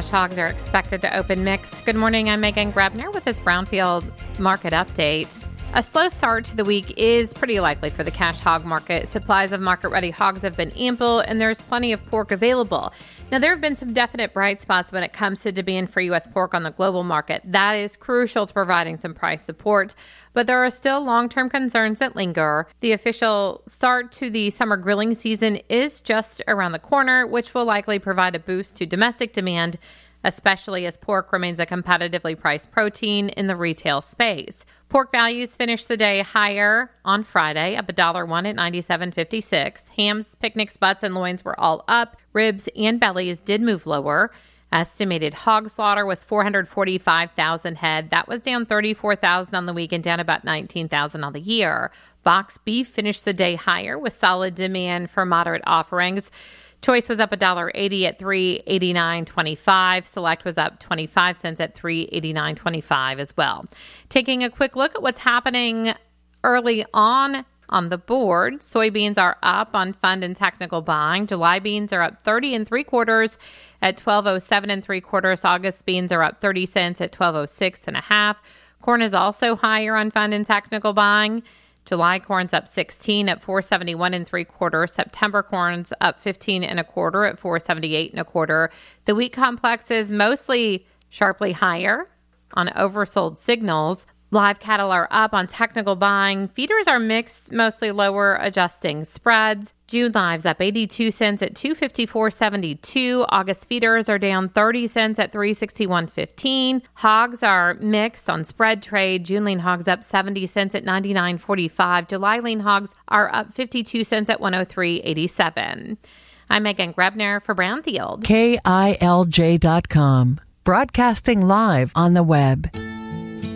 cash hogs are expected to open mixed. Good morning, I'm Megan Grebner with this Brownfield market update. A slow start to the week is pretty likely for the cash hog market. Supplies of market-ready hogs have been ample, and there's plenty of pork available. Now, there have been some definite bright spots when it comes to demand for U.S. pork on the global market. That is crucial to providing some price support, but there are still long-term concerns that linger. The official start to the summer grilling season is just around the corner, which will likely provide a boost to domestic demand, especially as pork remains a competitively priced protein in the retail space. Pork values finished the day higher on Friday, up $1.01 at $97.56. Hams, picnics, butts, and loins were all up. Ribs and bellies did move lower. Estimated hog slaughter was 445,000 head. That was down 34,000 on the week and down about 19,000 on the year. Box beef finished the day higher with solid demand for moderate offerings. Choice was up $1.80 at $389.25. Select was up 25 cents at $389.25 as well. Taking a quick look at what's happening early on the board, soybeans are up on fund and technical buying. July beans are up 30 3/4 at $12.07 3/4. August beans are up 30 cents at $12.06 1/2. Corn is also higher on fund and technical buying. July corn's up 16 at $4.71 3/4. September corn's up 15 1/4 at $4.78 1/4. The wheat complex is mostly sharply higher on oversold signals. Live cattle are up on technical buying. Feeders are mixed, mostly lower, adjusting spreads. June lives up 82 cents at $254.72. August feeders are down 30 cents at $361.15. Hogs are mixed on spread trade. June lean hogs up 70 cents at $99.45. July lean hogs are up 52 cents at $103.87. I'm Megan Grebner for Brownfield. KILJ.com, broadcasting live on the web.